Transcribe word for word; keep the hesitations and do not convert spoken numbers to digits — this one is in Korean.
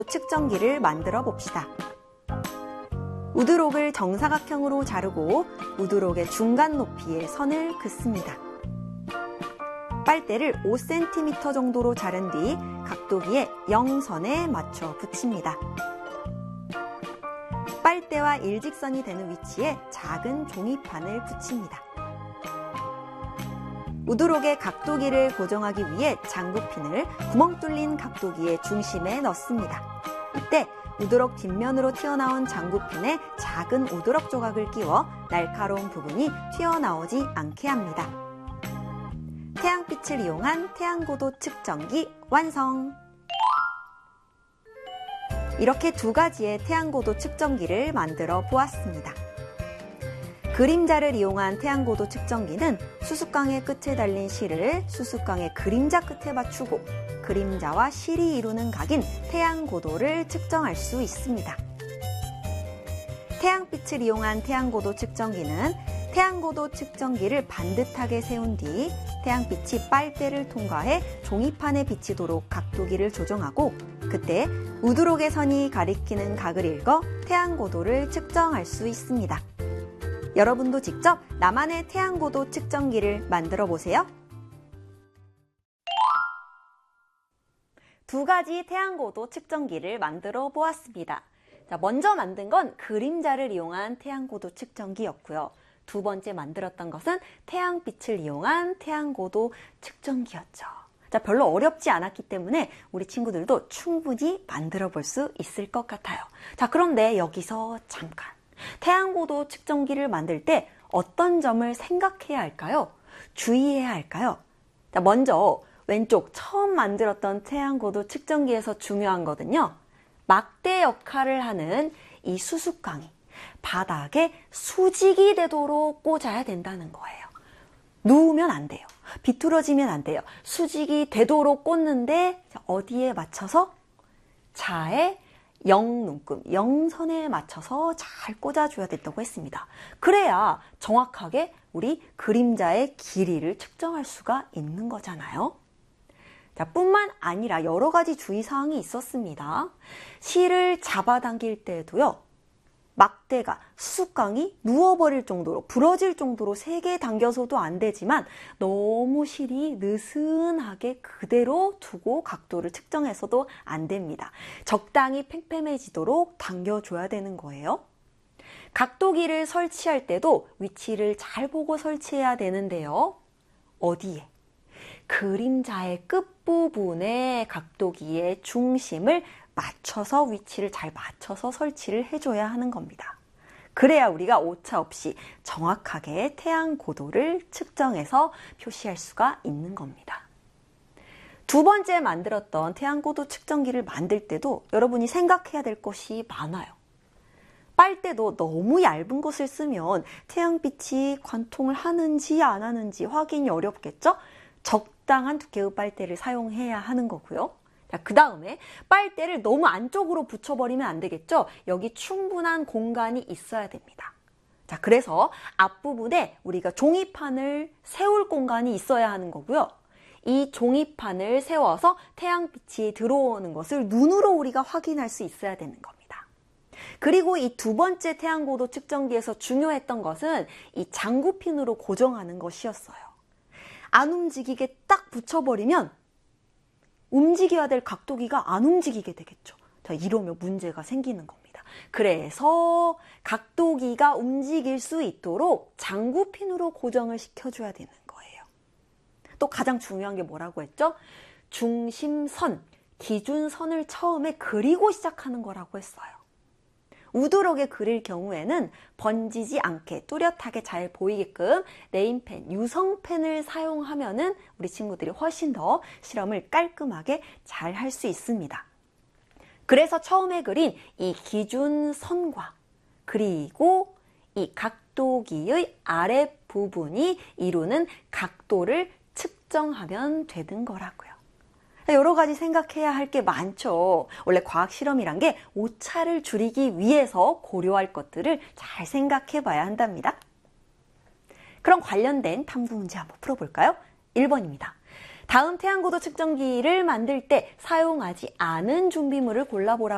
측정기를 만들어 봅시다. 우드록을 정사각형으로 자르고 우드록의 중간 높이에 선을 긋습니다. 빨대를 오 센티미터 정도로 자른 뒤 각도기에 영선에 맞춰 붙입니다. 빨대와 일직선이 되는 위치에 작은 종이판을 붙입니다. 우드록의 각도기를 고정하기 위해 장구핀을 구멍 뚫린 각도기의 중심에 넣습니다. 이때 우드록 뒷면으로 튀어나온 장구핀에 작은 우드록 조각을 끼워 날카로운 부분이 튀어나오지 않게 합니다. 태양빛을 이용한 태양고도 측정기 완성! 이렇게 두 가지의 태양고도 측정기를 만들어 보았습니다. 그림자를 이용한 태양고도 측정기는 수수깡의 끝에 달린 실을 수수깡의 그림자 끝에 맞추고 그림자와 실이 이루는 각인 태양고도를 측정할 수 있습니다. 태양빛을 이용한 태양고도 측정기는 태양고도 측정기를 반듯하게 세운 뒤 태양빛이 빨대를 통과해 종이판에 비치도록 각도기를 조정하고 그때 우드록의 선이 가리키는 각을 읽어 태양고도를 측정할 수 있습니다. 여러분도 직접 나만의 태양고도 측정기를 만들어 보세요. 두 가지 태양고도 측정기를 만들어 보았습니다. 자, 먼저 만든 건 그림자를 이용한 태양고도 측정기였고요. 두 번째 만들었던 것은 태양빛을 이용한 태양고도 측정기였죠. 자, 별로 어렵지 않았기 때문에 우리 친구들도 충분히 만들어 볼 수 있을 것 같아요. 자, 그런데 여기서 잠깐. 태양고도 측정기를 만들 때 어떤 점을 생각해야 할까요? 주의해야 할까요? 자, 먼저 왼쪽 처음 만들었던 태양고도 측정기에서 중요한 거는요. 막대 역할을 하는 이 수수깡이 바닥에 수직이 되도록 꽂아야 된다는 거예요. 누우면 안 돼요. 비뚤어지면 안 돼요. 수직이 되도록 꽂는데 어디에 맞춰서? 자의 영눈금, 영선에 맞춰서 잘 꽂아줘야 된다고 했습니다. 그래야 정확하게 우리 그림자의 길이를 측정할 수가 있는 거잖아요. 자, 뿐만 아니라 여러 가지 주의사항이 있었습니다. 실을 잡아당길 때도요. 막대가 수수깡이 누워버릴 정도로 부러질 정도로 세게 당겨서도 안 되지만 너무 실이 느슨하게 그대로 두고 각도를 측정해서도 안 됩니다. 적당히 팽팽해지도록 당겨줘야 되는 거예요. 각도기를 설치할 때도 위치를 잘 보고 설치해야 되는데요. 어디에? 그림자의 끝부분에 각도기의 중심을 맞춰서 위치를 잘 맞춰서 설치를 해줘야 하는 겁니다. 그래야 우리가 오차 없이 정확하게 태양 고도를 측정해서 표시할 수가 있는 겁니다. 두 번째 만들었던 태양 고도 측정기를 만들 때도 여러분이 생각해야 될 것이 많아요. 빨대도 너무 얇은 것을 쓰면 태양빛이 관통을 하는지 안 하는지 확인이 어렵겠죠? 적당한 두께의 빨대를 사용해야 하는 거고요. 그 다음에 빨대를 너무 안쪽으로 붙여버리면 안 되겠죠? 여기 충분한 공간이 있어야 됩니다. 자, 그래서 앞부분에 우리가 종이판을 세울 공간이 있어야 하는 거고요. 이 종이판을 세워서 태양빛이 들어오는 것을 눈으로 우리가 확인할 수 있어야 되는 겁니다. 그리고 이 두 번째 태양고도 측정기에서 중요했던 것은 이 장구핀으로 고정하는 것이었어요. 안 움직이게 딱 붙여버리면 움직여야 될 각도기가 안 움직이게 되겠죠. 자, 이러면 문제가 생기는 겁니다. 그래서 각도기가 움직일 수 있도록 장구핀으로 고정을 시켜줘야 되는 거예요. 또 가장 중요한 게 뭐라고 했죠? 중심선, 기준선을 처음에 그리고 시작하는 거라고 했어요. 우드록에 그릴 경우에는 번지지 않게 뚜렷하게 잘 보이게끔 네임펜, 유성펜을 사용하면은 우리 친구들이 훨씬 더 실험을 깔끔하게 잘 할 수 있습니다. 그래서 처음에 그린 이 기준선과 그리고 이 각도기의 아랫부분이 이루는 각도를 측정하면 되는 거라고요. 여러 가지 생각해야 할 게 많죠. 원래 과학 실험이란 게 오차를 줄이기 위해서 고려할 것들을 잘 생각해 봐야 한답니다. 그럼 관련된 탐구 문제 한번 풀어볼까요? 일 번입니다. 다음 태양고도 측정기를 만들 때 사용하지 않은 준비물을 골라보라고